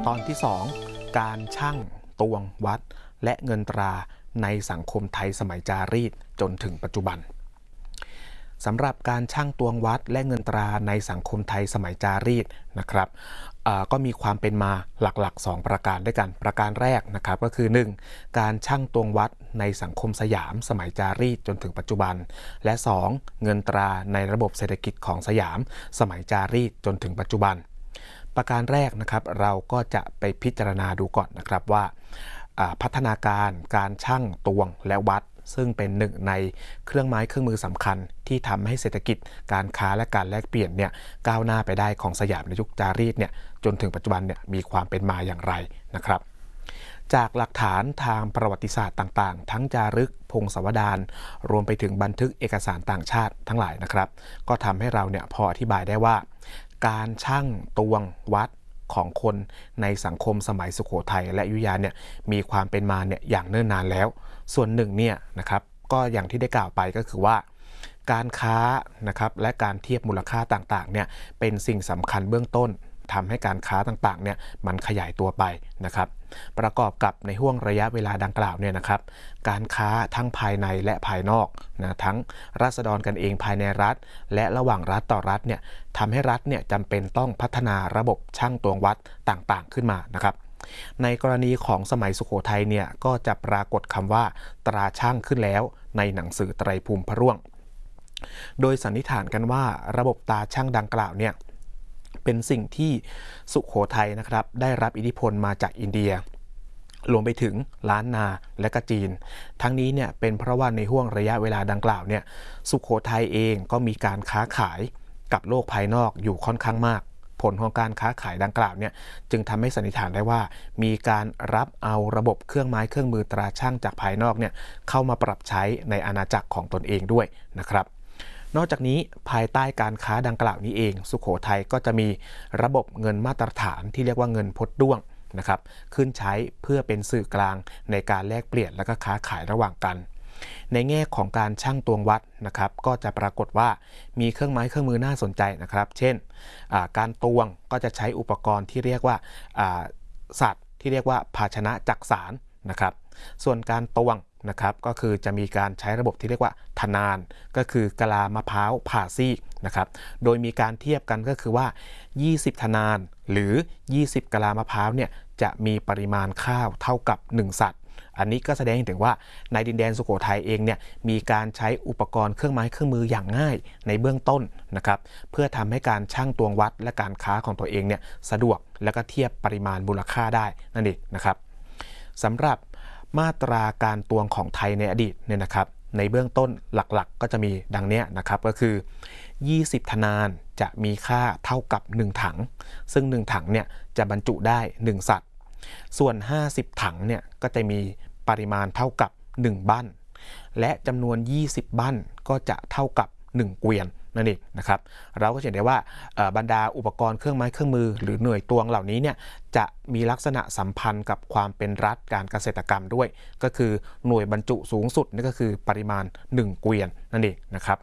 ตอนที่2การชั่งตวงวัดและเงินตราในสังคมไทยสมัยจารีตจนถึงปัจจุบันสำหรับการชั่งตวงวัดและเงินตราในสังคมไทยสมัยจารีตนะครับก็มีความเป็นมาหลักๆ2ประการด้วยกันประการแรกนะครับก็คือ 1. การชั่งตวงวัดในสังคมสยามสมัยจารีตจนถึงปัจจุบันและ 2. เงินตราในระบบเศรษฐกิจของสยามสมัยจารีตจนถึงปัจจุบันประการแรกนะครับเราก็จะไปพิจารณาดูก่อนนะครับว่าพัฒนาการชั่งตวงและวัดซึ่งเป็นหนึ่งในเครื่องไม้เครื่องมือสำคัญที่ทำให้เศรษฐกิจการค้าและการแลกเปลี่ยนเนี่ยก้าวหน้าไปได้ของสยามในยุคจารีตเนี่ยจนถึงปัจจุบันเนี่ยมีความเป็นมาอย่างไรนะครับจากหลักฐานทางประวัติศาสตร์ต่างๆทั้งจารึกพงศาวดารรวมไปถึงบันทึกเอกสารต่างชาติทั้งหลายนะครับก็ทำให้เราเนี่ยพออธิบายได้ว่าการชั่งตวงวัดของคนในสังคมสมัยสุโขทัยและอยุธยาเนี่ยมีความเป็นมาเนี่ยอย่างเนิ่นนานแล้วส่วนหนึ่งเนี่ยนะครับก็อย่างที่ได้กล่าวไปก็คือว่าการค้านะครับและการเทียบมูลค่าต่างๆเนี่ยเป็นสิ่งสำคัญเบื้องต้นทำให้การค้าต่างๆเนี่ยมันขยายตัวไปนะครับประกอบกับในห่วงระยะเวลาดังกล่าวเนี่ยนะครับการค้าทั้งภายในและภายนอกนะทั้งราษฎรกันเองภายในรัฐและระหว่างรัฐต่อรัฐเนี่ยทำให้รัฐเนี่ยจำเป็นต้องพัฒนาระบบชั่งตวงวัดต่างๆขึ้นมานะครับในกรณีของสมัยสุโขทัยเนี่ยก็จะปรากฏคำว่าตราชั่งขึ้นแล้วในหนังสือไตรภูมิพระร่วงโดยสันนิษฐานกันว่าระบบตราชั่งดังกล่าวเนี่ยเป็นสิ่งที่สุโขทัยนะครับได้รับอิทธิพลมาจากอินเดียรวมไปถึงล้านนาและก็จีนทั้งนี้เนี่ยเป็นเพราะว่าในห่วงระยะเวลาดังกล่าวเนี่ยสุโขทัยเองก็มีการค้าขายกับโลกภายนอกอยู่ค่อนข้างมากผลของการค้าขายดังกล่าวเนี่ยจึงทำให้สันนิษฐานได้ว่ามีการรับเอาระบบเครื่องไม้เครื่องมือตราชั่งจากภายนอกเนี่ยเข้ามาปรับใช้ในอาณาจักรของตนเองด้วยนะครับนอกจากนี้ภายใต้การค้าดังกล่าวนี้เองสุโขทัยก็จะมีระบบเงินมาตรฐานที่เรียกว่าเงินพดด้วงนะครับขึ้นใช้เพื่อเป็นสื่อกลางในการแลกเปลี่ยนและก็ค้าขายระหว่างกันในแง่ของการชั่งตวงวัดนะครับก็จะปรากฏว่ามีเครื่องไม้เครื่องมือน่าสนใจนะครับเช่นการตวงก็จะใช้อุปกรณ์ที่เรียกว่าสัตว์ที่เรียกว่าภาชนะจักสานนะครับส่วนการตวงนะครับก็คือจะมีการใช้ระบบที่เรียกว่าทนานก็คือกะลามะพร้าวผ่าซีกนะครับโดยมีการเทียบกันก็คือว่า20ทนานหรือ20กะลามะพร้าวเนี่ยจะมีปริมาณข้าวเท่ากับ1สัตว์อันนี้ก็แสดงถึงว่าในดินแดนสุโขทัยเองเนี่ยมีการใช้อุปกรณ์เครื่องไม้เครื่องมืออย่างง่ายในเบื้องต้นนะครับเพื่อทำให้การชั่งตวงวัดและการค้าของตัวเองเนี่ยสะดวกและก็เทียบปริมาณมูลค่าได้นั่นเองนะครับสำหรับมาตราการตวงของไทยในอดีตเนี่ยนะครับในเบื้องต้นหลักๆก็จะมีดังนี้นะครับก็คือ20ทนานจะมีค่าเท่ากับ1ถังซึ่ง1ถังเนี่ยจะบรรจุได้1สัตว์ส่วน50ถังเนี่ยก็จะมีปริมาณเท่ากับ1บั้นและจำนวน20บั้นก็จะเท่ากับ1เกวียนนั่นเองนะครับเราก็เห็นได้ว่าบรรดาอุปกรณ์เครื่องไม้เครื่องมือหรือหน่วยตวงเหล่านี้เนี่ยจะมีลักษณะสัมพันธ์กับความเป็นรัฐการเกษตรกรรมด้วยก็คือหน่วยบรรจุสูงสุดนี่ก็คือปริมาณ1เกวียนนั่นเองนะครับ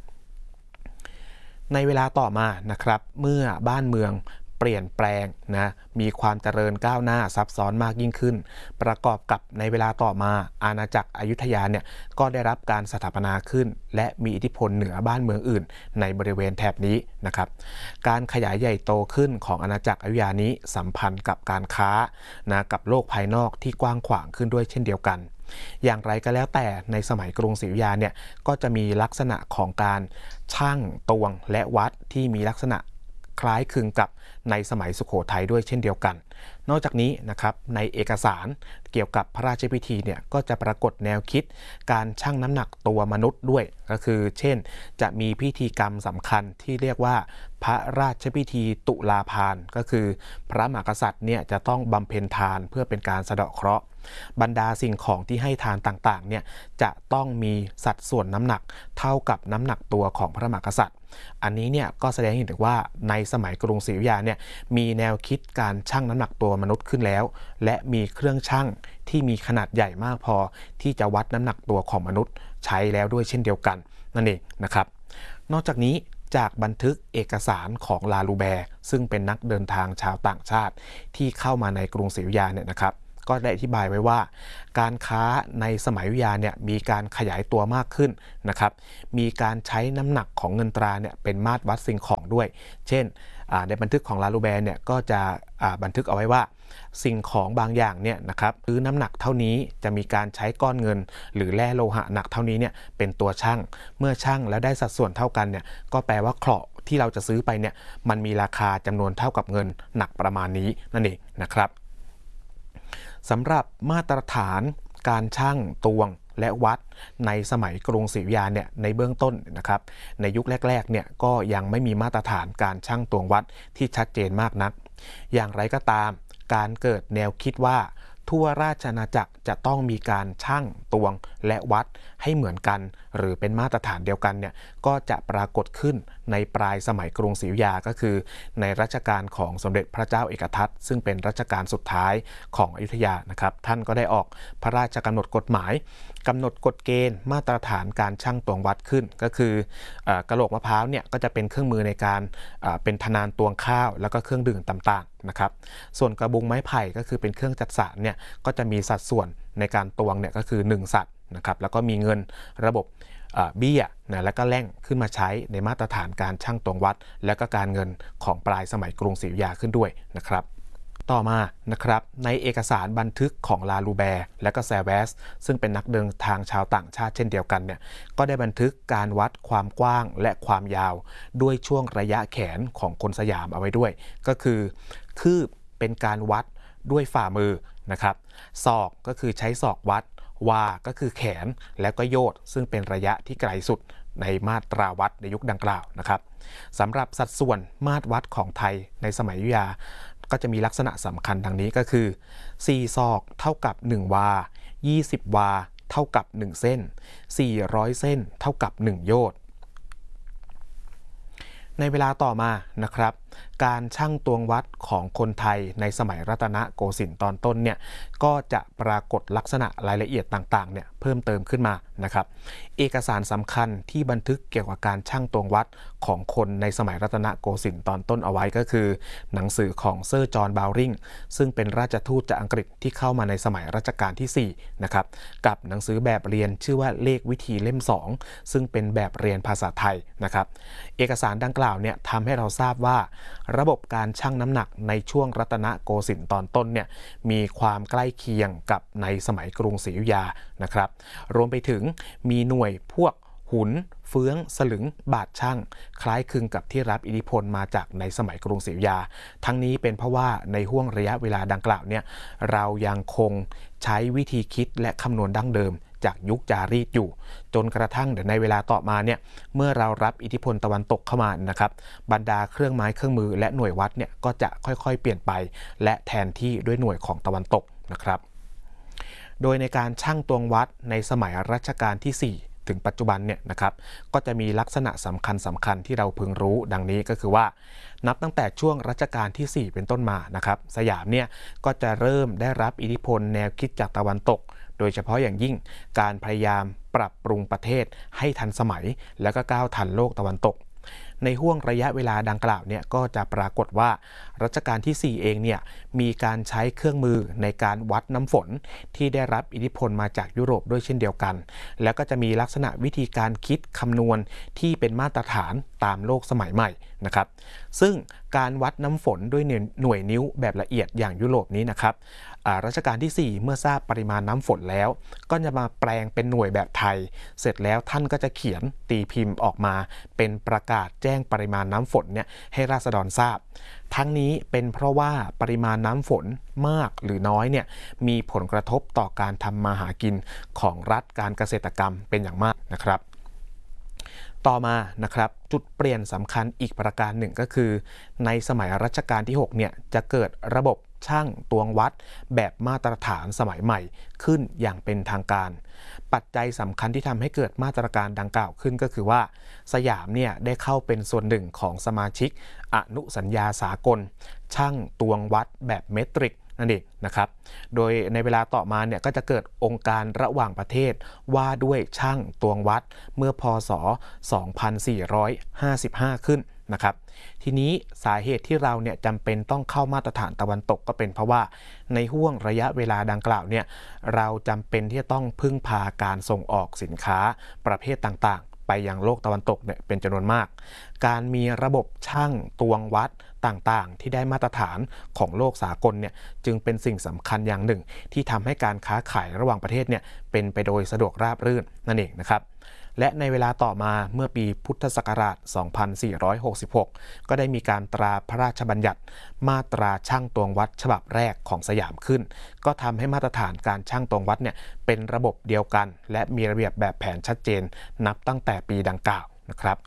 ในเวลาต่อมานะครับเมื่อบ้านเมืองเปลี่ยนแปลงนะมีความเจริญก้าวหน้าซับซ้อนมากยิ่งขึ้นประกอบกับในเวลาต่อมาอาณาจักรอยุธยาเนี่ยก็ได้รับการสถาปนาขึ้นและมีอิทธิพลเหนือบ้านเมืองอื่นในบริเวณแถบนี้นะครับการขยายใหญ่โตขึ้นของอาณาจักรอยุธยานี้สัมพันธ์กับการค้านะกับโลกภายนอกที่กว้างขวางขึ้นด้วยเช่นเดียวกันอย่างไรก็แล้วแต่ในสมัยกรุงศรีอยุธยาเนี่ยก็จะมีลักษณะของการชั่งตวงและวัดที่มีลักษณะคล้ายคลึงกับในสมัยสุโขทัยด้วยเช่นเดียวกันนอกจากนี้นะครับในเอกสารเกี่ยวกับพระราชพิธีเนี่ยก็จะปรากฏแนวคิดการชั่งน้ำหนักตัวมนุษย์ด้วยก็คือเช่นจะมีพิธีกรรมสำคัญที่เรียกว่าพระราชพิธีตุลาภารก็คือพระมหากษัตริย์เนี่ยจะต้องบำเพ็ญทานเพื่อเป็นการสะเดาะเคราะห์บรรดาสิ่งของที่ให้ทานต่างๆเนี่ยจะต้องมีสัดส่วนน้ำหนักเท่ากับน้ำหนักตัวของพระมหากษัตริย์อันนี้เนี่ยก็แสดงให้เห็นถึงว่าในสมัยกรุงศรีอยุธยาเนี่ยมีแนวคิดการชั่งน้ำหนักตัวมนุษย์ขึ้นแล้วและมีเครื่องชั่งที่มีขนาดใหญ่มากพอที่จะวัดน้ำหนักตัวของมนุษย์ใช้แล้วด้วยเช่นเดียวกันนั่นเองนะครับนอกจากนี้จากบันทึกเอกสารของลาลูแบร์ซึ่งเป็นนักเดินทางชาวต่างชาติที่เข้ามาในกรุงศรีอยุธยาเนี่ยนะครับก็ได้อธิบายไว้ว่าการค้าในสมัยอยุธยาเนี่ยมีการขยายตัวมากขึ้นนะครับมีการใช้น้ำหนักของเงินตราเนี่ยเป็นมาตรวัดสิ่งของด้วยเช่นในบันทึกของลาลูแบร์เนี่ยก็จะบันทึกเอาไว้ว่าสิ่งของบางอย่างเนี่ยนะครับหรือน้ำหนักเท่านี้จะมีการใช้ก้อนเงินหรือแร่โลหะหนักเท่านี้เนี่ยเป็นตัวชั่งเมื่อชั่งแล้วได้สัดส่วนเท่ากันเนี่ยก็แปลว่าเคราะห์ที่เราจะซื้อไปเนี่ยมันมีราคาจำนวนเท่ากับเงินหนักประมาณนี้นั่นเองนะครับสำหรับมาตรฐานการชั่งตวงและวัดในสมัยกรุงศรีอยุธยาเนี่ยในเบื้องต้นนะครับในยุคแรกๆเนี่ยก็ยังไม่มีมาตรฐานการชั่งตวงวัดที่ชัดเจนมากนักอย่างไรก็ตามการเกิดแนวคิดว่าทั่วราชอาณาจักรจะต้องมีการชั่งตวงและวัดให้เหมือนกันหรือเป็นมาตรฐานเดียวกันเนี่ยก็จะปรากฏขึ้นในปลายสมัยกรุงศรีอยุธยาก็คือในรัชกาลของสมเด็จพระเจ้าเอกทัตซึ่งเป็นรัชกาลสุดท้ายของอยุธยานะครับท่านก็ได้ออกพระราชกำหนดกฎหมายกำหนดกฎเกณฑ์มาตรฐานการชั่งตวงวัดขึ้นก็คือกะโหลกมะพร้าวเนี่ยก็จะเป็นเครื่องมือในการเป็นธนานตวงข้าวแล้วก็เครื่องดื่มต่างๆนะครับส่วนกระบุงไม้ไผ่ก็คือเป็นเครื่องจักสานเนี่ยก็จะมีสัดส่วนในการตวงเนี่ยก็คือ1สัตว์นะครับแล้วก็มีเงินระบบเบี้ยนะแล้วก็แล่งขึ้นมาใช้ในมาตรฐานการชั่งตวงวัดและก็การเงินของปลายสมัยกรุงศรีอยุธยาขึ้นด้วยนะครับต่อมานะครับในเอกสารบันทึกของลาลูแบร์และก็แซเวสซึ่งเป็นนักเดินทางชาวต่างชาติเช่นเดียวกันเนี่ยก็ได้บันทึกการวัดความกว้างและความยาวด้วยช่วงระยะแขนของคนสยามเอาไว้ด้วยก็คือคืบเป็นการวัดด้วยฝ่ามือนะครับศอกก็คือใช้ศอกวัดวาก็คือแขนแล้วก็โยดซึ่งเป็นระยะที่ไกลสุดในมาตราวัดในยุคดังกล่าวนะครับสำหรับสัดส่วนมาตรวัดของไทยในสมัยอยุธยาก็จะมีลักษณะสำคัญดังนี้ก็คือ4ศอกเท่ากับ1วา20วาเท่ากับ1เส้น400เส้นเท่ากับ1โยชน์ในเวลาต่อมานะครับการชั่งตวงวัดของคนไทยในสมัยรัตนโกสินทร์ตอนต้นเนี่ยก็จะปรากฏลักษณะรายละเอียดต่างๆเนี่ยเพิ่มเติมขึ้นมานะครับเอกสารสำคัญที่บันทึกเกี่ยวกับการชั่งตวงวัดของคนในสมัยรัตนโกสินทร์ตอนต้นเอาไว้ก็คือหนังสือของเซอร์จอห์นบาวริงซึ่งเป็นราชทูตจากอังกฤษที่เข้ามาในสมัยรัชกาลที่4นะครับกับหนังสือแบบเรียนชื่อว่าเลขวิธีเล่ม2ซึ่งเป็นแบบเรียนภาษาไทยนะครับเอกสารดังกล่าวเนี่ยทำให้เราทราบว่าระบบการชั่งน้ำหนักในช่วงรัตนโกสินทร์ตอนต้นเนี่ยมีความใกล้เคียงกับในสมัยกรุงศรีอยุธยานะครับรวมไปถึงมีหน่วยพวกหุนเฟื้องสลึงบาทชั่งคล้ายคลึงกับที่รับอิทธิพลมาจากในสมัยกรุงศรีอยุธยาทั้งนี้เป็นเพราะว่าในห่วงระยะเวลาดังกล่าวเนี่ยเรายังคงใช้วิธีคิดและคำนวณดั้งเดิมจากยุคจารีตอยู่จนกระทั่งในเวลาต่อมาเนี่ยเมื่อเรารับอิทธิพลตะวันตกเข้ามานะครับบรรดาเครื่องไม้เครื่องมือและหน่วยวัดเนี่ยก็จะค่อยๆเปลี่ยนไปและแทนที่ด้วยหน่วยของตะวันตกนะครับโดยในการชั่งตวงวัดในสมัยรัชกาลที่4ถึงปัจจุบันเนี่ยนะครับก็จะมีลักษณะสำคัญที่เราพึงรู้ดังนี้ก็คือว่านับตั้งแต่ช่วงรัชกาลที่4เป็นต้นมานะครับสยามเนี่ยก็จะเริ่มได้รับอิทธิพลแนวคิดจากตะวันตกโดยเฉพาะอย่างยิ่งการพยายามปรับปรุงประเทศให้ทันสมัยและก็ก้าวทันโลกตะวันตกในห่วงระยะเวลาดังกล่าวเนี่ยก็จะปรากฏว่ารัชกาลที่4เองเนี่ยมีการใช้เครื่องมือในการวัดน้ำฝนที่ได้รับอิทธิพลมาจากยุโรปด้วยเช่นเดียวกันแล้วก็จะมีลักษณะวิธีการคิดคำนวณที่เป็นมาตรฐานตามโลกสมัยใหม่นะครับซึ่งการวัดน้ำฝนด้วยหน่วยนิ้วแบบละเอียดอย่างยุโรปนี้นะครับรัชกาลที่4เมื่อทราบปริมาณน้ำฝนแล้วก็จะมาแปลงเป็นหน่วยแบบไทยเสร็จแล้วท่านก็จะเขียนตีพิมพ์ออกมาเป็นประกาศแจ้งปริมาณน้ำฝนเนี่ยให้ราษฎรทราบทั้งนี้เป็นเพราะว่าปริมาณน้ำฝนมากหรือน้อยเนี่ยมีผลกระทบต่อการทำมาหากินของรัฐการเกษตรกรรมเป็นอย่างมากนะครับต่อมานะครับจุดเปลี่ยนสำคัญอีกประการหนึ่งก็คือในสมัยรัชกาลที่6เนี่ยจะเกิดระบบช่างตวงวัดแบบมาตรฐานสมัยใหม่ขึ้นอย่างเป็นทางการปัจจัยสำคัญที่ทำให้เกิดมาตรการดังกล่าวขึ้นก็คือว่าสยามเนี่ยได้เข้าเป็นส่วนหนึ่งของสมาชิกอนุสัญญาสากลช่างตวงวัดแบบเมตริกนั่นเองนะครับโดยในเวลาต่อมาเนี่ยก็จะเกิดองค์การระหว่างประเทศว่าด้วยช่างตวงวัดเมื่อพศ 2455 ขึ้นนะครับทีนี้สาเหตุที่เราเนี่ยจำเป็นต้องเข้ามาตรฐานตะวันตกก็เป็นเพราะว่าในห่วงระยะเวลาดังกล่าวเนี่ยเราจำเป็นที่จะต้องพึ่งพาการส่งออกสินค้าประเภทต่างๆไปยังโลกตะวันตกเนี่ยเป็นจำนวนมากการมีระบบช่างตวงวัดต่างๆที่ได้มาตรฐานของโลกสากลเนี่ยจึงเป็นสิ่งสำคัญอย่างหนึ่งที่ทำให้การค้าขายระหว่างประเทศเนี่ยเป็นไปโดยสะดวกราบรื่นนั่นเองนะครับและในเวลาต่อมาเมื่อปีพุทธศักราช 2466 ก็ได้มีการตราพระราชบัญญัติมาตราช่างตวงวัดฉบับแรกของสยามขึ้นก็ทำให้มาตรฐานการช่างตวงวัดเนี่ยเป็นระบบเดียวกันและมีระเบียบแบบแผนชัดเจนนับตั้งแต่ปีดังกล่าวนะครับ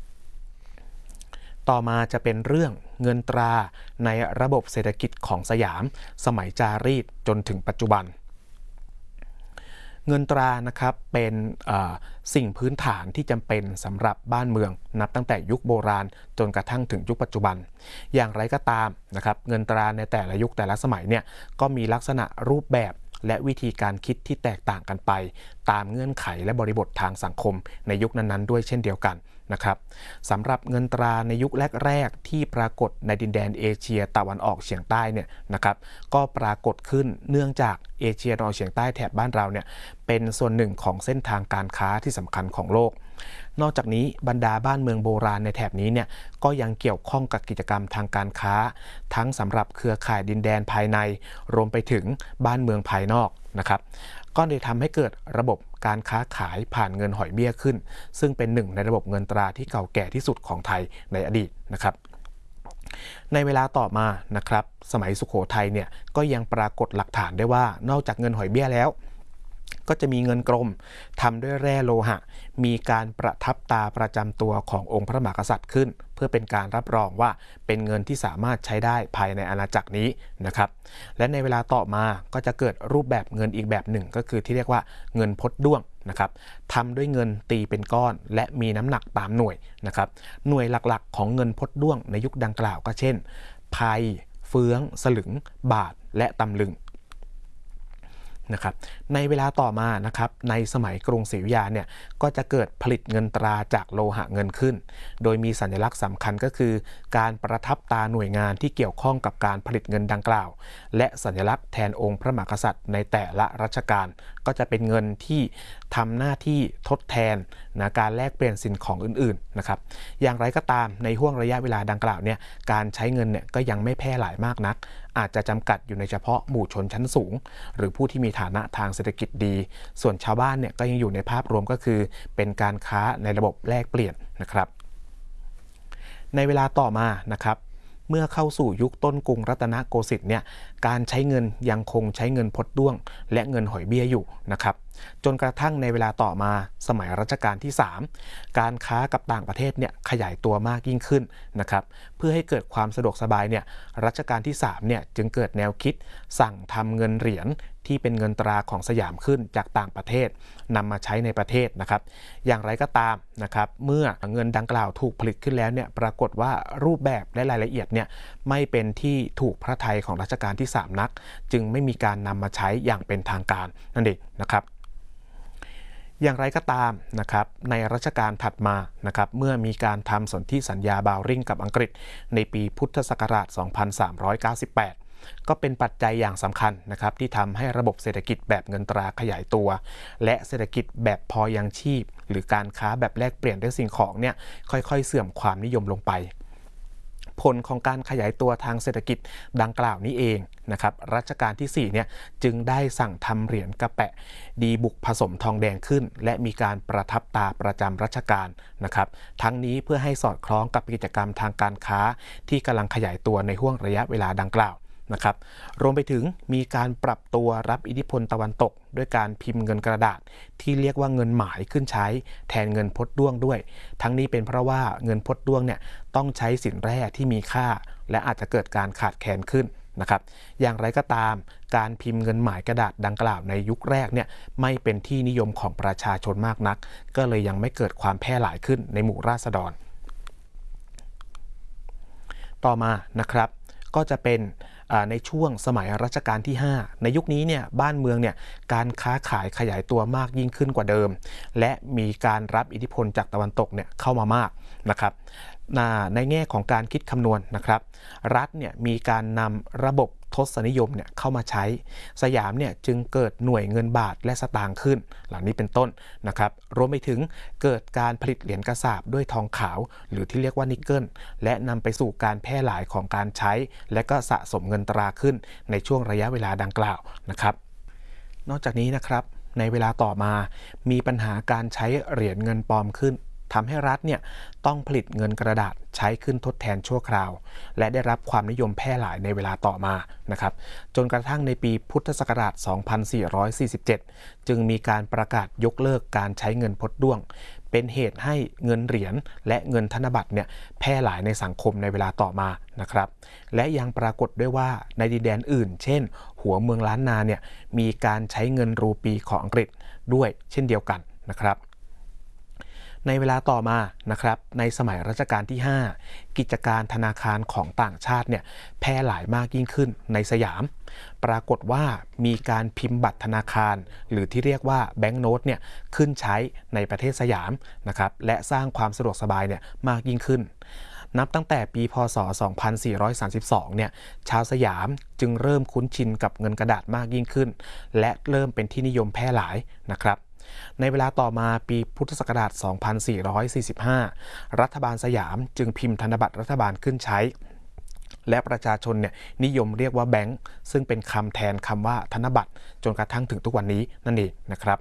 ต่อมาจะเป็นเรื่องเงินตราในระบบเศรษฐกิจของสยามสมัยจารีตจนถึงปัจจุบันเงินตรานะครับเป็นสิ่งพื้นฐานที่จำเป็นสำหรับบ้านเมืองนับตั้งแต่ยุคโบราณจนกระทั่งถึงยุคปัจจุบันอย่างไรก็ตามนะครับเงินตราในแต่ละยุคแต่ละสมัยเนี่ยก็มีลักษณะรูปแบบและวิธีการคิดที่แตกต่างกันไปตามเงื่อนไขและบริบททางสังคมในยุคนั้นๆด้วยเช่นเดียวกันนะครับสำหรับเงินตราในยุคแรกๆที่ปรากฏในดินแดนเอเชียตะวันออกเฉียงใต้เนี่ยนะครับก็ปรากฏขึ้นเนื่องจากเอเชียตะวันออกเฉียงใต้แถบบ้านเราเนี่ยเป็นส่วนหนึ่งของเส้นทางการค้าที่สำคัญของโลกนอกจากนี้บรรดาบ้านเมืองโบราณในแถบนี้เนี่ยก็ยังเกี่ยวข้องกับกิจกรรมทางการค้าทั้งสำหรับเครือข่ายดินแดนภายในรวมไปถึงบ้านเมืองภายนอกนะครับก็เลยทำให้เกิดระบบการค้าขายผ่านเงินหอยเบี้ยขึ้นซึ่งเป็นหนึ่งในระบบเงินตราที่เก่าแก่ที่สุดของไทยในอดีตนะครับในเวลาต่อมานะครับสมัยสุโขทัยเนี่ยก็ยังปรากฏหลักฐานได้ว่านอกจากเงินหอยเบี้ยแล้วก็จะมีเงินกลมทำด้วยแร่โลหะมีการประทับตาประจำตัวขององค์พระมหากษัตริย์ขึ้นเพื่อเป็นการรับรองว่าเป็นเงินที่สามารถใช้ได้ภายในอาณาจักรนี้นะครับและในเวลาต่อมาก็จะเกิดรูปแบบเงินอีกแบบหนึ่งก็คือที่เรียกว่าเงินพดด้วงนะครับทำด้วยเงินตีเป็นก้อนและมีน้ำหนักตามหน่วยนะครับหน่วยหลักๆของเงินพดด้วงในยุคดังกล่าวก็เช่นไพเฟื้องสลึงบาทและตำลึงนะครับในเวลาต่อมานะครับในสมัยกรุงศรีอยุธยาเนี่ยก็จะเกิดผลิตเงินตราจากโลหะเงินขึ้นโดยมีสัญลักษณ์สำคัญก็คือการประทับตาหน่วยงานที่เกี่ยวข้องกับการผลิตเงินดังกล่าวและสัญลักษณ์แทนองค์พระมหากษัตริย์ในแต่ละรัชกาลก็จะเป็นเงินที่ทำหน้าที่ทดแทนนะการแลกเปลี่ยนสินของอื่นๆนะครับอย่างไรก็ตามในห่วงระยะเวลาดังกล่าวเนี่ยการใช้เงินเนี่ยก็ยังไม่แพร่หลายมากนักอาจจะจำกัดอยู่ในเฉพาะหมู่ชนชั้นสูงหรือผู้ที่มีฐานะทางเศรษฐกิจดีส่วนชาวบ้านเนี่ยก็ยังอยู่ในภาพรวมก็คือเป็นการค้าในระบบแลกเปลี่ยนนะครับในเวลาต่อมานะครับเมื่อเข้าสู่ยุคต้นกรุงรัตนโกสินทร์เนี่ยการใช้เงินยังคงใช้เงินพดด้วงและเงินหอยเบี้ยอยู่นะครับจนกระทั่งในเวลาต่อมาสมัยรัชกาลที่3การค้ากับต่างประเทศเนี่ยขยายตัวมากยิ่งขึ้นนะครับเพื่อให้เกิดความสะดวกสบายเนี่ยรัชกาลที่3เนี่ยจึงเกิดแนวคิดสั่งทำเงินเหรียญที่เป็นเงินตราของสยามขึ้นจากต่างประเทศนำมาใช้ในประเทศนะครับอย่างไรก็ตามนะครับเมื่อเงินดังกล่าวถูกผลิตขึ้นแล้วเนี่ยปรากฏว่ารูปแบบและรายละเอียดเนี่ยไม่เป็นที่ถูกพระทัยของรัชกาลที่3นักจึงไม่มีการนำมาใช้อย่างเป็นทางการนั่นเองนะครับอย่างไรก็ตามนะครับในรัชกาลถัดมานะครับเมื่อมีการทำสนธิสัญญาบาวริ่งกับอังกฤษในปีพุทธศักราช 2398 ก็เป็นปัจจัยอย่างสำคัญนะครับที่ทำให้ระบบเศรษฐกิจแบบเงินตราขยายตัวและเศรษฐกิจแบบพอยังชีพหรือการค้าแบบแลกเปลี่ยนด้วยสิ่งของเนี่ยค่อยๆเสื่อมความนิยมลงไปผลของการขยายตัวทางเศรษฐกิจดังกล่าวนี้เองนะครับรัชกาลที่4เนี่ยจึงได้สั่งทำเหรียญกระแปะดีบุกผสมทองแดงขึ้นและมีการประทับตาประจำรัชกาลนะครับทั้งนี้เพื่อให้สอดคล้องกับกิจกรรมทางการค้าที่กำลังขยายตัวในห่วงระยะเวลาดังกล่าวนะครับรวมไปถึงมีการปรับตัวรับอิทธิพลตะวันตกด้วยการพิมพ์เงินกระดาษที่เรียกว่าเงินหมายขึ้นใช้แทนเงินพดด้วงด้วยทั้งนี้เป็นเพราะว่าเงินพดด้วงเนี่ยต้องใช้สินแร่ที่มีค่าและอาจจะเกิดการขาดแคลนขึ้นนะครับอย่างไรก็ตามการพิมพ์เงินหมายกระดาษดังกล่าวในยุคแรกเนี่ยไม่เป็นที่นิยมของประชาชนมากนักก็เลยยังไม่เกิดความแพร่หลายขึ้นในหมู่ราษฎรต่อมานะครับก็จะเป็นในช่วงสมัยรัชกาลที่ 5ในยุคนี้เนี่ยบ้านเมืองเนี่ยการค้าขายขยายตัวมากยิ่งขึ้นกว่าเดิมและมีการรับอิทธิพลจากตะวันตกเนี่ยเข้ามามากนะครับในแง่ของการคิดคำนวณนะครับรัฐเนี่ยมีการนำระบบทศนิยมเนี่ยเข้ามาใช้สยามเนี่ยจึงเกิดหน่วยเงินบาทและสตางค์ขึ้นเหล่านี้เป็นต้นนะครับรวมไปถึงเกิดการผลิตเหรียญกระสาบด้วยทองขาวหรือที่เรียกว่านิกเกิลและนำไปสู่การแพร่หลายของการใช้และก็สะสมเงินตราขึ้นในช่วงระยะเวลาดังกล่าวนะครับนอกจากนี้นะครับในเวลาต่อมามีปัญหาการใช้เหรียญเงินปลอมขึ้นทำให้รัฐเนี่ยต้องผลิตเงินกระดาษใช้ขึ้นทดแทนชั่วคราวและได้รับความนิยมแพร่หลายในเวลาต่อมานะครับจนกระทั่งในปีพุทธศักราช 2447 จึงมีการประกาศยกเลิกการใช้เงินพดด้วงเป็นเหตุให้เงินเหรียญและเงินธนบัตรเนี่ยแพร่หลายในสังคมในเวลาต่อมานะครับและยังปรากฏด้วยว่าในดินแดนอื่นเช่นหัวเมืองล้านนาเนี่ยมีการใช้เงินรูปีของอังกฤษด้วยเช่นเดียวกันนะครับในเวลาต่อมานะครับในสมัยรัชกาลที่ 5กิจการธนาคารของต่างชาติเนี่ยแพร่หลายมากยิ่งขึ้นในสยามปรากฏว่ามีการพิมพ์บัตรธนาคารหรือที่เรียกว่าแบงก์โน้ตเนี่ยขึ้นใช้ในประเทศสยามนะครับและสร้างความสะดวกสบายเนี่ยมากยิ่งขึ้นนับตั้งแต่ปีพ.ศ. 2432เนี่ยชาวสยามจึงเริ่มคุ้นชินกับเงินกระดาษมากยิ่งขึ้นและเริ่มเป็นที่นิยมแพร่หลายนะครับในเวลาต่อมาปีพุทธศักราช 2445 รัฐบาลสยามจึงพิมพ์ธนบัตรรัฐบาลขึ้นใช้และประชาชนเนี่ยนิยมเรียกว่าแบงก์ซึ่งเป็นคำแทนคำว่าธนบัตรจนกระทั่งถึงทุกวันนี้นั่นเองนะครับ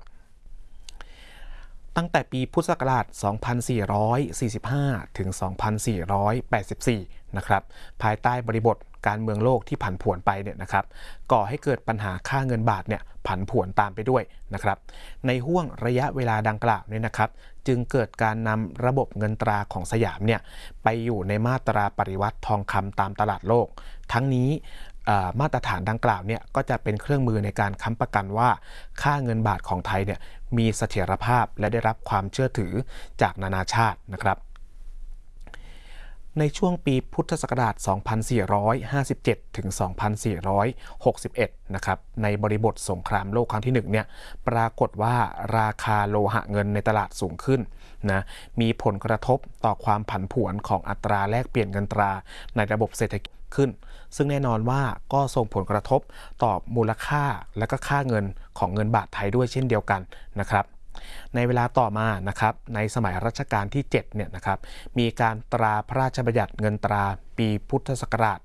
ตั้งแต่ปีพุทธศักราช 2445 ถึง 2484 นะครับภายใต้บริบทการเมืองโลกที่ผันผวนไปเนี่ยนะครับก่อให้เกิดปัญหาค่าเงินบาทเนี่ยผันผวนตามไปด้วยนะครับในห้วงระยะเวลาดังกล่าวเนี่ยนะครับจึงเกิดการนำระบบเงินตราของสยามเนี่ยไปอยู่ในมาตราปริวัติทองคำตามตลาดโลกทั้งนี้มาตรฐานดังกล่าวเนี่ยก็จะเป็นเครื่องมือในการค้ำประกันว่าค่าเงินบาทของไทยเนี่ยมีเสถียรภาพและได้รับความเชื่อถือจากนานาชาตินะครับในช่วงปีพุทธศักราช 2457 ถึง 2461 นะครับในบริบทสงครามโลกครั้งที่1เนี่ยปรากฏว่าราคาโลหะเงินในตลาดสูงขึ้นนะมีผลกระทบต่อความผันผวนของอัตราแลกเปลี่ยนเงินตราในระบบเศรษฐกิจขึ้นซึ่งแน่นอนว่าก็ส่งผลกระทบต่อมูลค่าและก็ค่าเงินของเงินบาทไทยด้วยเช่นเดียวกันนะครับในเวลาต่อมานะครับในสมัยรัชกาลที่7เนี่ยนะครับมีการตราพระราชบัญญัติเงินตราปีพุทธศักราช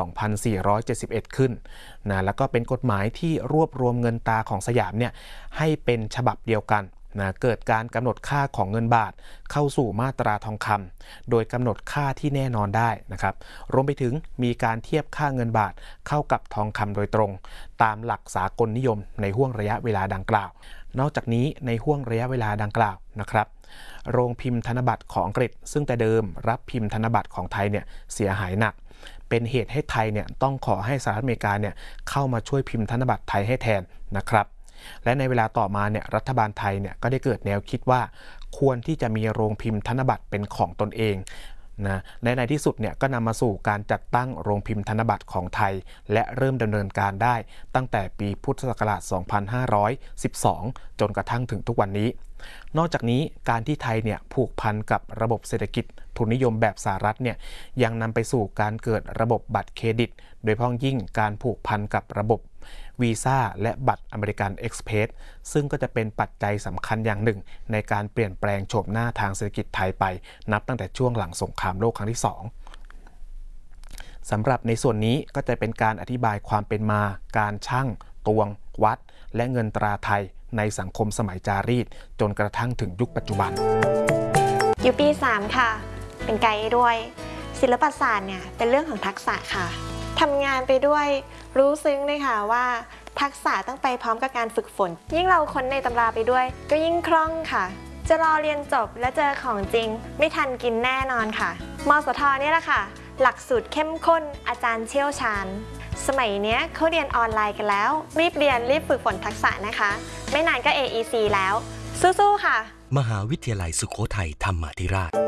2471 ขึ้นนะแล้วก็เป็นกฎหมายที่รวบรวมเงินตราของสยามเนี่ยให้เป็นฉบับเดียวกันนะเกิดการกำหนดค่าของเงินบาทเข้าสู่มาตราทองคำโดยกำหนดค่าที่แน่นอนได้นะครับรวมไปถึงมีการเทียบค่าเงินบาทเข้ากับทองคำโดยตรงตามหลักสากลนิยมในห้วงระยะเวลาดังกล่าวนอกจากนี้ในห้วงระยะเวลาดังกล่าวนะครับโรงพิมพ์ธนบัตรของอังกฤษซึ่งแต่เดิมรับพิมพ์ธนบัตรของไทยเนี่ยเสียหายหนักเป็นเหตุให้ไทยเนี่ยต้องขอให้สหรัฐอเมริกาเนี่ยเข้ามาช่วยพิมพ์ธนบัตรไทยให้แทนนะครับและในเวลาต่อมาเนี่ยรัฐบาลไทยเนี่ยก็ได้เกิดแนวคิดว่าควรที่จะมีโรงพิมพ์ธนบัตรเป็นของตนเองนะและในที่สุดเนี่ยก็นำมาสู่การจัดตั้งโรงพิมพ์ธนบัตรของไทยและเริ่มดำเนินการได้ตั้งแต่ปีพุทธศักราช 2512 จนกระทั่งถึงทุกวันนี้นอกจากนี้การที่ไทยเนี่ยผูกพันกับระบบเศรษฐกิจทุนนิยมแบบสหรัฐเนี่ยยังนำไปสู่การเกิดระบบบัตรเครดิตโดยเฉพาะยิ่งการผูกพันกับระบบวีซ่าและบัตรอเมริกันเอ็กซ์เพรสซึ่งก็จะเป็นปัจจัยสำคัญอย่างหนึ่งในการเปลี่ยนแปลงโฉมหน้าทางเศรษฐกิจไทยไปนับตั้งแต่ช่วงหลังสงครามโลกครั้งที่ 2สำหรับในส่วนนี้ก็จะเป็นการอธิบายความเป็นมาการชั่งตวงวัดและเงินตราไทยในสังคมสมัยจารีตจนกระทั่งถึงยุคปัจจุบันอยู่ปี 3 ค่ะเป็นไกด์ด้วยศิลปศาสตร์เนี่ยเป็นเรื่องของทักษะค่ะทำงานไปด้วยรู้ซึ้งเลยค่ะว่าทักษะต้องไปพร้อมกับการฝึกฝนยิ่งเราค้นในตำราไปด้วยก็ยิ่งคล่องค่ะจะรอเรียนจบและเจอของจริงไม่ทันกินแน่นอนค่ะมสท.นี่แหละค่ะหลักสูตรเข้มข้นอาจารย์เชี่ยวชาญสมัยนี้เขาเรียนออนไลน์กันแล้วรีบเรียนรีบฝึกฝนทักษะนะคะไม่นานก็ AEC แล้วสู้ๆค่ะมหาวิทยาลัยสุโขทัยธรรมาธิราช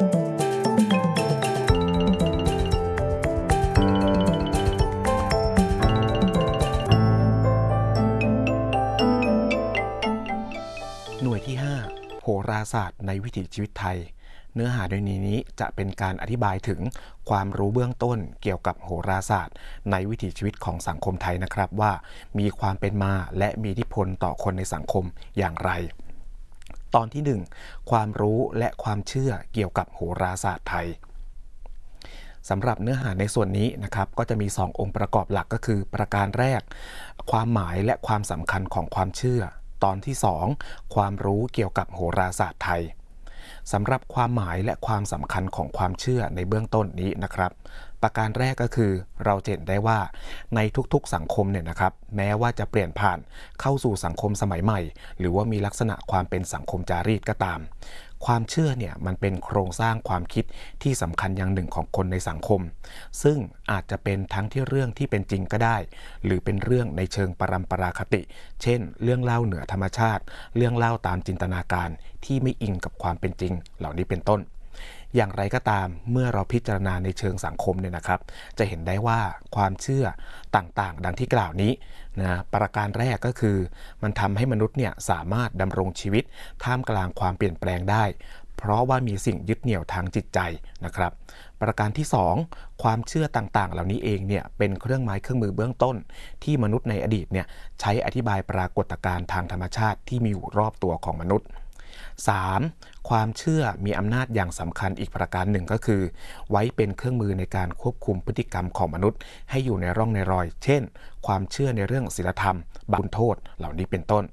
ราศาสตร์ในวิถีชีวิตไทยเนื้อหาในนี้จะเป็นการอธิบายถึงความรู้เบื้องต้นเกี่ยวกับโหราศาสตร์ในวิถีชีวิตของสังคมไทยนะครับว่ามีความเป็นมาและมีอิทธิพลต่อคนในสังคมอย่างไรตอนที่1ความรู้และความเชื่อเกี่ยวกับโหราศาสตร์ไทยสำหรับเนื้อหาในส่วนนี้นะครับก็จะมี2องค์ประกอบหลักก็คือประการแรกความหมายและความสำคัญของความเชื่อตอนที่2ความรู้เกี่ยวกับโหราศาสตร์ไทยสำหรับความหมายและความสำคัญของความเชื่อในเบื้องต้นนี้นะครับประการแรกก็คือเราเห็นได้ว่าในทุกๆสังคมเนี่ยนะครับแม้ว่าจะเปลี่ยนผ่านเข้าสู่สังคมสมัยใหม่หรือว่ามีลักษณะความเป็นสังคมจารีตก็ตามความเชื่อเนี่ยมันเป็นโครงสร้างความคิดที่สำคัญอย่างหนึ่งของคนในสังคมซึ่งอาจจะเป็นทั้งที่เรื่องที่เป็นจริงก็ได้หรือเป็นเรื่องในเชิงปรัมปราคติเช่นเรื่องเล่าเหนือธรรมชาติเรื่องเล่าตามจินตนาการที่ไม่อิงกับความเป็นจริงเหล่านี้เป็นต้นอย่างไรก็ตามเมื่อเราพิจารณาในเชิงสังคมเนี่ยนะครับจะเห็นได้ว่าความเชื่อต่างๆดังที่กล่าวนี้นะประการแรกก็คือมันทำให้มนุษย์เนี่ยสามารถดำรงชีวิตท่ามกลางความเปลี่ยนแปลงได้เพราะว่ามีสิ่งยึดเหนี่ยวทางจิตใจนะครับประการที่2ความเชื่อต่างๆเหล่านี้เองเนี่ยเป็นเครื่องไม้เครื่องมือเบื้องต้นที่มนุษย์ในอดีตเนี่ยใช้อธิบายปรากฏการณ์ทางธรรมชาติที่มีอยู่รอบตัวของมนุษย์3. ความเชื่อมีอำนาจอย่างสำคัญอีกประการหนึ่งก็คือไว้เป็นเครื่องมือในการควบคุมพฤติกรรมของมนุษย์ให้อยู่ในร่องในรอยเช่นความเชื่อในเรื่องศีลธรรมบาปบุญโทษเหล่านี้เป็นต้น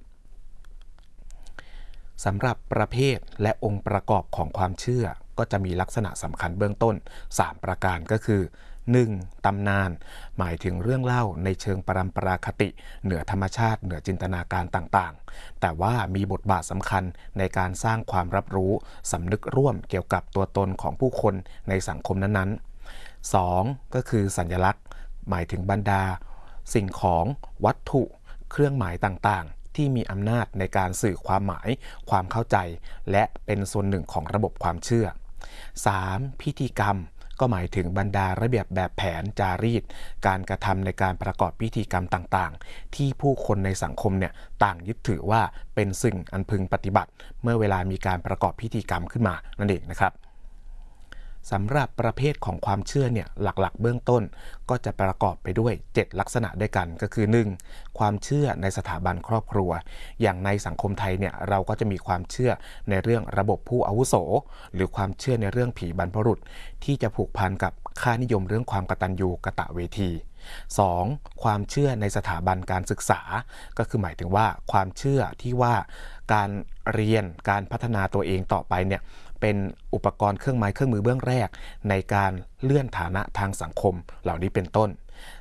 สำหรับประเภทและองค์ประกอบของความเชื่อก็จะมีลักษณะสำคัญเบื้องต้น3ประการก็คือ 1. ตำนานหมายถึงเรื่องเล่าในเชิงปรัมปราคติเหนือธรรมชาติเหนือจินตนาการต่างๆแต่ว่ามีบทบาทสำคัญในการสร้างความรับรู้สำนึกร่วมเกี่ยวกับตัวตนของผู้คนในสังคมนั้นๆ 2. ก็คือสัญลักษณ์หมายถึงบรรดาสิ่งของวัตถุเครื่องหมายต่างๆที่มีอำนาจในการสื่อความหมายความเข้าใจและเป็นส่วนหนึ่งของระบบความเชื่อ 3. พิธีกรรมก็หมายถึงบรรดาระเบียบแบบแผนจารีตการกระทำในการประกอบพิธีกรรมต่างๆที่ผู้คนในสังคมเนี่ยต่างยึดถือว่าเป็นสิ่งอันพึงปฏิบัติเมื่อเวลามีการประกอบพิธีกรรมขึ้นมานั่นเองนะครับสำหรับประเภทของความเชื่อเนี่ยหลักๆเบื้องต้นก็จะประกอบไปด้วย7ลักษณะด้วยกันก็คือ 1. ความเชื่อในสถาบันครอบครัวอย่างในสังคมไทยเนี่ยเราก็จะมีความเชื่อในเรื่องระบบผู้อาวุโสหรือความเชื่อในเรื่องผีบรรพบุรุษที่จะผูกพันกับค่านิยมเรื่องความกตัญญูกตเวที 2. ความเชื่อในสถาบันการศึกษาก็คือหมายถึงว่าความเชื่อที่ว่าการเรียนการพัฒนาตัวเองต่อไปเนี่ยเป็นอุปกรณ์เครื่องไม้เครื่องมือเบื้องแรกในการเลื่อนฐานะทางสังคมเหล่านี้เป็นต้น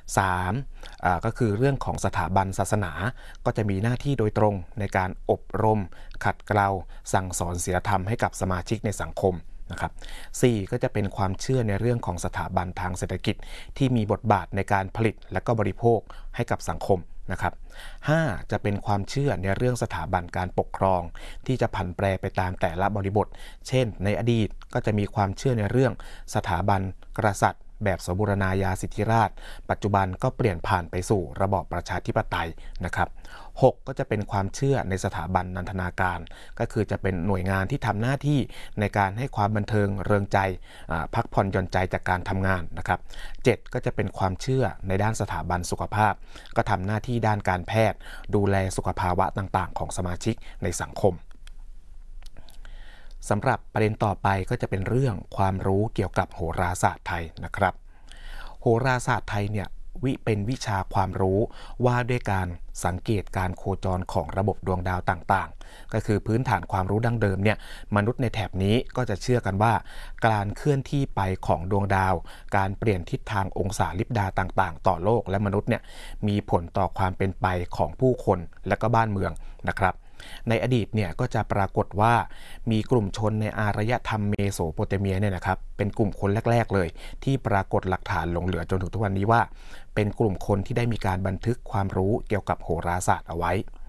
3. ก็คือเรื่องของสถาบันศาสนาก็จะมีหน้าที่โดยตรงในการอบรมขัดเกลาสั่งสอนศีลธรรมให้กับสมาชิกในสังคมนะครับ 4. ก็จะเป็นความเชื่อในเรื่องของสถาบันทางเศรษฐกิจที่มีบทบาทในการผลิตและก็บริโภคให้กับสังคมนะครับ 5. จะเป็นความเชื่อในเรื่องสถาบันการปกครองที่จะผันแปรไปตามแต่ละบริบทเช่นในอดีตก็จะมีความเชื่อในเรื่องสถาบันกษัตริย์แบบสมบูรณาญาสิทธิราชปัจจุบันก็เปลี่ยนผ่านไปสู่ระบอบประชาธิปไตยนะครับ 6. ก็จะเป็นความเชื่อในสถาบันนันทนาการก็คือจะเป็นหน่วยงานที่ทำหน้าที่ในการให้ความบันเทิงเริงใจพักผ่อนหย่อนใจจากการทำงานนะครับ 7. ก็จะเป็นความเชื่อในด้านสถาบันสุขภาพก็ทำหน้าที่ด้านการแพทย์ดูแลสุขภาวะต่างๆของสมาชิกในสังคมสำหรับประเด็นต่อไปก็จะเป็นเรื่องความรู้เกี่ยวกับโหราศาสตร์ไทยนะครับโหราศาสตร์ไทยเนี่ยเป็นวิชาความรู้ว่าด้วยการสังเกตการโคจรของระบบดวงดาวต่างๆก็คือพื้นฐานความรู้ดั้งเดิมเนี่ยมนุษย์ในแถบนี้ก็จะเชื่อกันว่าการเคลื่อนที่ไปของดวงดาวการเปลี่ยนทิศทางองศาลิบดาต่างๆต่อโลกและมนุษย์เนี่ยมีผลต่อความเป็นไปของผู้คนและก็บ้านเมืองนะครับในอดีตเนี่ยก็จะปรากฏว่ามีกลุ่มชนในอารยธรรมเมโสโปเตเมียเนี่ยนะครับเป็นกลุ่มคนแรกๆเลยที่ปรากฏหลักฐานหลงเหลือจนถึงทุกวันนี้ว่าเป็นกลุ่มคนที่ได้มีการบันทึกความรู้เกี่ยวกับโหราศาสตร์เอาไว้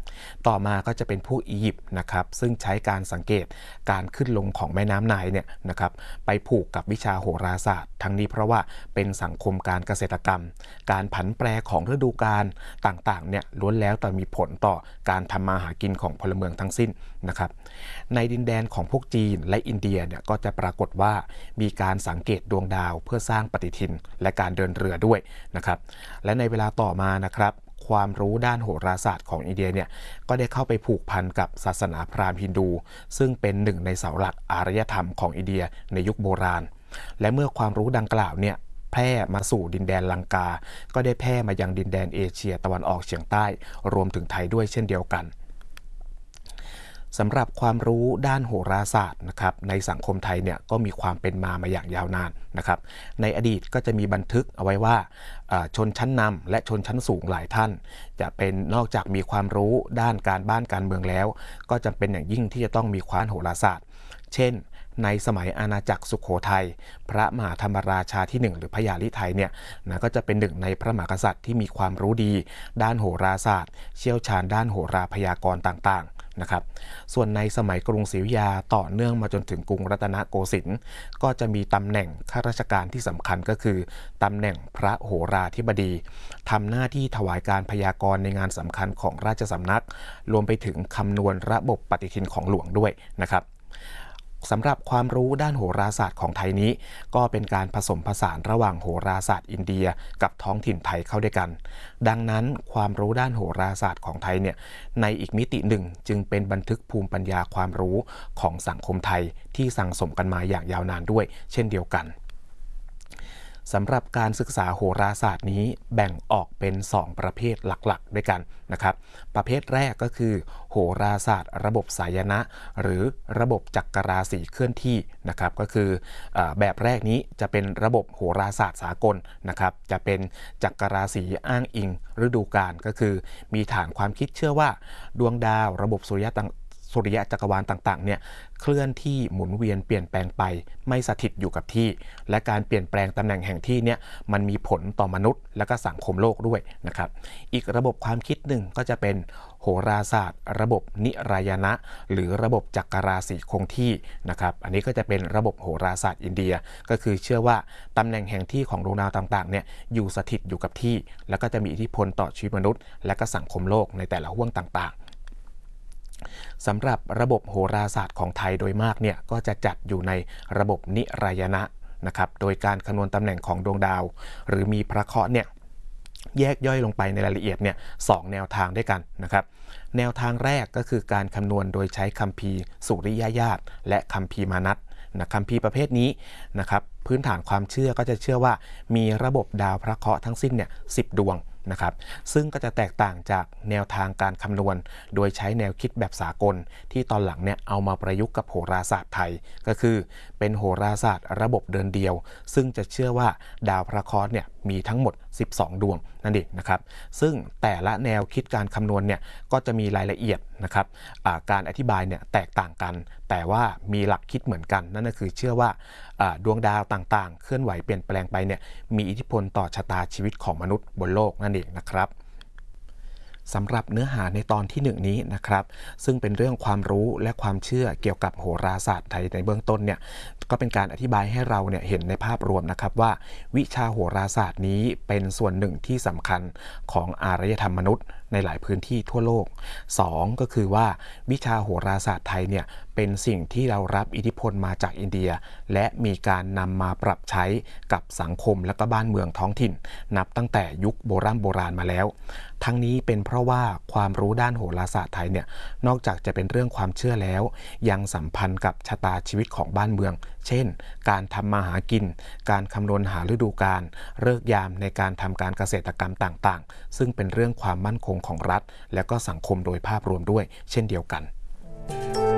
ต่อมาก็จะเป็นพวกอียิปต์นะครับซึ่งใช้การสังเกตการขึ้นลงของแม่น้ำไนล์เนี่ยนะครับไปผูกกับวิชาโหราศาสตร์ทั้งนี้เพราะว่าเป็นสังคมการเกษตรกรรมการผันแปรของฤดูกาลต่างๆเนี่ยล้วนแล้วแต่มีผลต่อการทำมาหากินของพลเมืองทั้งสิ้นนะครับในดินแดนของพวกจีนและอินเดียเนี่ยก็จะปรากฏว่ามีการสังเกตดวงดาวเพื่อสร้างปฏิทินและการเดินเรือด้วยนะครับและในเวลาต่อมานะครับความรู้ด้านโหราศาสตร์ของอินเดียเนี่ยก็ได้เข้าไปผูกพันกับศาสนาพราหมณ์ฮินดูซึ่งเป็นหนึ่งในเสาหลักอารยธรรมของอินเดียในยุคโบราณและเมื่อความรู้ดังกล่าวเนี่ยแพร่มาสู่ดินแดนลังกาก็ได้แพร่มายังดินแดนเอเชียตะวันออกเฉียงใต้รวมถึงไทยด้วยเช่นเดียวกันสำหรับความรู้ด้านโหราศาสตร์นะครับในสังคมไทยเนี่ยก็มีความเป็นมาอย่างยาวนานนะครับในอดีตก็จะมีบันทึกเอาไว้ว่าชนชั้นนำและชนชั้นสูงหลายท่านจะเป็นนอกจากมีความรู้ด้านการบ้านการเมืองแล้วก็จำเป็นอย่างยิ่งที่จะต้องมีความโหราศาสตร์เช่นในสมัยอาณาจักรสุโขทัยพระมหาธรรมราชาที่1หรือพญาลิไทยเนี่ยนะก็จะเป็นหนึ่งในพระมหากษัตริย์ที่มีความรู้ดีด้านโหราศาสตร์เชี่ยวชาญด้านโหราพยากรณ์ต่างๆนะครับส่วนในสมัยกรุงศรีอยุธยาต่อเนื่องมาจนถึงกรุงรัตนโกสินทร์ก็จะมีตำแหน่งข้าราชการที่สำคัญก็คือตำแหน่งพระโหราธิบดีทำหน้าที่ถวายการพยากรณ์ในงานสำคัญของราชสำนักรวมไปถึงคำนวณระบบปฏิทินของหลวงด้วยนะครับสำหรับความรู้ด้านโหราศาสตร์ของไทยนี้ก็เป็นการผสมผสานระหว่างโหราศาสตร์อินเดียกับท้องถิ่นไทยเข้าด้วยกันดังนั้นความรู้ด้านโหราศาสตร์ของไทยเนี่ยในอีกมิติหนึ่งจึงเป็นบันทึกภูมิปัญญาความรู้ของสังคมไทยที่สั่งสมกันมาอย่างยาวนานด้วยเช่นเดียวกันสำหรับการศึกษาโหราศาสตร์นี้แบ่งออกเป็น2ประเภทหลักๆด้วยกันนะครับประเภทแรกก็คือโหราศาสตร์ระบบสายนะหรือระบบจักรราศีเคลื่อนที่นะครับก็คือแบบแรกนี้จะเป็นระบบโหราศาสตร์สากลนะครับจะเป็นจักรราศีอ้างอิงฤดูกาลก็คือมีฐานความคิดเชื่อว่าดวงดาวระบบสุริยะจักรวาลต่างๆเนี่ยเคลื่อนที่หมุนเวียนเปลี่ยนแปลงไปไม่สถิตอยู่กับที่และการเปลี่ยนแปลงตำแหน่งแห่งที่เนี่ยมันมีผลต่อมนุษย์และก็สังคมโลกด้วยนะครับอีกระบบความคิดหนึ่งก็จะเป็นโหราศาสตร์ระบบนิรายณะหรือระบบจักรราศีคงที่นะครับอันนี้ก็จะเป็นระบบโหราศาสตร์อินเดียก็คือเชื่อว่าตำแหน่งแห่งที่ของดวงดาวต่างๆเนี่ยอยู่สถิตอยู่กับที่แล้วก็จะมีอิทธิพลต่อชีวิตมนุษย์และก็สังคมโลกในแต่ละห้วงต่างๆสำหรับระบบโหราศาสตร์ของไทยโดยมากเนี่ยก็จะจัดอยู่ในระบบนิรายณะนะครับโดยการคำนวณตำแหน่งของดวงดาวหรือมีพระเคราะห์เนี่ยแยกย่อยลงไปในรายละเอียดเนี่ย2แนวทางด้วยกันนะครับแนวทางแรกก็คือการคำนวณโดยใช้คัมภีร์สุริยญาตและคัมภีร์มานัสคัมภีร์ประเภทนี้นะครับพื้นฐานความเชื่อก็จะเชื่อว่ามีระบบดาวพระเคราะห์ทั้งสิ้นเนี่ย10 ดวงนะครับซึ่งก็จะแตกต่างจากแนวทางการคำนวณโดยใช้แนวคิดแบบสากลที่ตอนหลังเนี่ยเอามาประยุกต์กับโหราศาสตร์ไทยก็คือเป็นโหราศาสตร์ระบบเดินเดียวซึ่งจะเชื่อว่าดาวพระเคราะห์เนี่ยมีทั้งหมด12 ดวงนั่นเองนะครับซึ่งแต่ละแนวคิดการคำนวณเนี่ยก็จะมีรายละเอียดนะครับการอธิบายเนี่ยแตกต่างกันแต่ว่ามีหลักคิดเหมือนกันนั่นก็คือเชื่อว่าดวงดาวต่างๆเคลื่อนไหวเปลี่ยนแปลงไปเนี่ยมีอิทธิพลต่อชะตาชีวิตของมนุษย์บนโลกนั่นเองนะครับสำหรับเนื้อหาในตอนที่1นี้นะครับซึ่งเป็นเรื่องความรู้และความเชื่อเกี่ยวกับโหราศาสตร์ไทยในเบื้องต้นเนี่ยก็เป็นการอธิบายให้เราเนี่ยเห็นในภาพรวมนะครับว่าวิชาโหราศาสตร์นี้เป็นส่วนหนึ่งที่สำคัญของอารยธรรมมนุษย์ในหลายพื้นที่ทั่วโลก2ก็คือว่าวิชาโหราศาสตร์ไทยเนี่ยเป็นสิ่งที่เรารับอิทธิพลมาจากอินเดียและมีการนำมาปรับใช้กับสังคมและก็บ้านเมืองท้องถิ่นนับตั้งแต่ยุคโบราณมาแล้วทั้งนี้เป็นเพราะว่าความรู้ด้านโหราศาสตร์ไทยเนี่ยนอกจากจะเป็นเรื่องความเชื่อแล้วยังสัมพันธ์กับชะตาชีวิตของบ้านเมืองเช่นการทำมาหากินการคำนวณหาฤดูกาลฤกษ์ยามในการทำการเกษตรกรรมต่างๆซึ่งเป็นเรื่องความมั่นคงของรัฐและก็สังคมโดยภาพรวมด้วยเช่นเดียวกัน